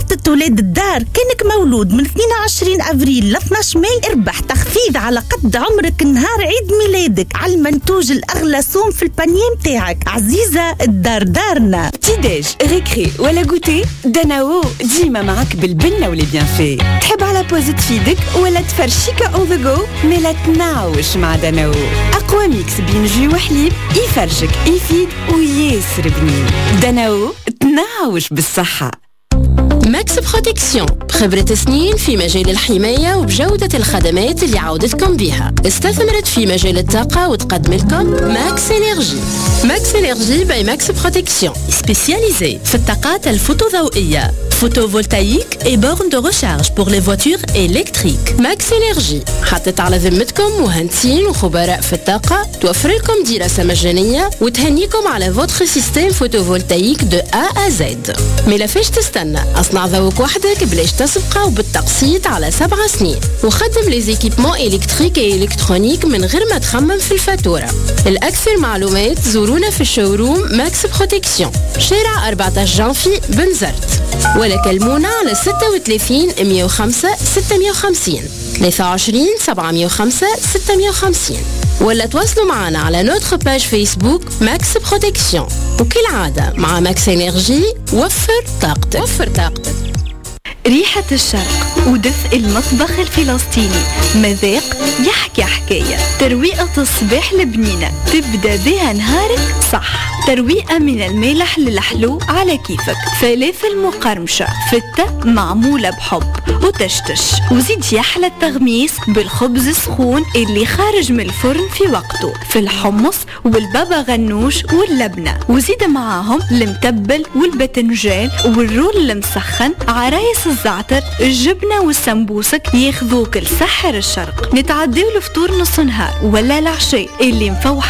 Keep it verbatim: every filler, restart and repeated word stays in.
خطة ولاد الدار، كانك مولود من اثنين وعشرين أبريل ل اثناش ماي اربح تخفيض على قد عمرك نهار عيد ميلادك على المنتوج الأغلى صوم في البانيه متاعك. عزيزة، الدار دارنا. تيداج ريكري ولا غوتي، داناو ديما معك بالبنة ولي بيان في. تحب على بوزة تفيدك ولا تفرشيكا اون ذا جو؟ ملا تناوش مع داناو، أقوى ميكس بين جو وحليب يفرشك يفيد وياسر بنين. داناو تناوش بالصحة. ماكس بروتكسيون، خبرة سنين في مجال الحماية وبجودة الخدمات اللي عودتكم بها. استثمرت في مجال الطاقة وتقدم لكم ماكس انرجي. ماكس انرجي باي ماكس بروتكسيون، سبيسياليزي في الطاقات الفوتوضوئية، photovoltaïque et bornes de recharge pour les voitures électriques. ماكس انرجي حطت على ذمتكم مهندسين وخبراء في الطاقة، توفر لكم دراسة مجانية وتهنيكم على فوتر سيستم فوتوفولتايك دو A à Z. ملافاش تستنى، اصنع ذوق وحدك بلاش تسبقه وبالتقسيط على سبع سنين، وخدم لي زيكيبمون الكتريك اي الكترونيك من غير ما تخمم في الفاتورة. الأكثر معلومات زورونا في الشوروم ماكس بروتكسيون، شارع أربعطاش جانفي بنزرت، ولا كلمونا على ستة وثلاثين مية وخمسة ستمية وخمسين ثلاثة وعشرين سبعمية وخمسة ستمية وخمسين، ولا تواصلوا معنا على نوتر باج فيسبوك ماكس بروتكسيون. وكالعادة مع ماكس انرجي وفر طاقتك. وفر طاقتك. ريحة الشرق ودفء المطبخ الفلسطيني، مذاق يحكي حكاية. ترويقة الصباح البنينة تبدأ بها نهارك صح. ترويقة من المالح للحلو على كيفك. فلافل مقرمشة، فتة معمولة بحب وتشتش، وزيد يحلى التغميس بالخبز السخون اللي خارج من الفرن في وقته، في الحمص والبابا غنوش واللبنة، وزيد معاهم المتبل والبتنجان والرول المسخن، عرايس الزعتر، الجبنة والسمبوسك ياخذوك لسحر الشرق. نتعديو الفطور نص نهار ولا العشاء اللي مفوح